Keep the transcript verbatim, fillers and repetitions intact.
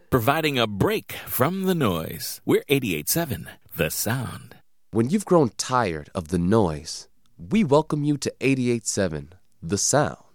providing a break from the noise. We're eighty-eight point seven, The Sound. When you've grown tired of the noise, we welcome you to eighty-eight point seven, The Sound.